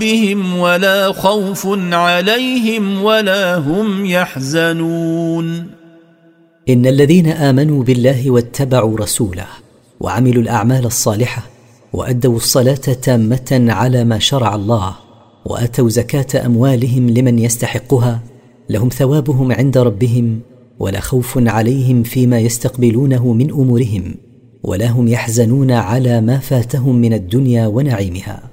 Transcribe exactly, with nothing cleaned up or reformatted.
بهم ولا خوف عليهم ولا هم يحزنون. إن الذين آمنوا بالله واتبعوا رسوله وعملوا الأعمال الصالحة وأدوا الصلاة تامة على ما شرع الله وأتوا زكاة أموالهم لمن يستحقها لهم ثوابهم عند ربهم ولا خوف عليهم فيما يستقبلونه من أمورهم ولا هم يحزنون على ما فاتهم من الدنيا ونعيمها.